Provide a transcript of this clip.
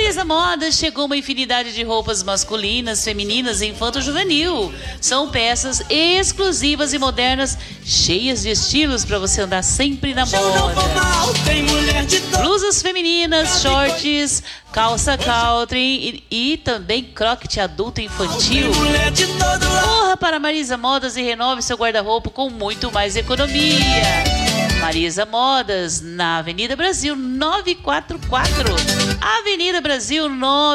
Marisa Modas chegou uma infinidade de roupas masculinas, femininas e infanto-juvenil. São peças exclusivas e modernas, cheias de estilos para você andar sempre na moda. Blusas femininas, shorts, calça country e também cropped adulto e infantil. Corra para Marisa Modas e renove seu guarda-roupa com muito mais economia. Marisa Modas, na Avenida Brasil 944. Avenida Brasil 9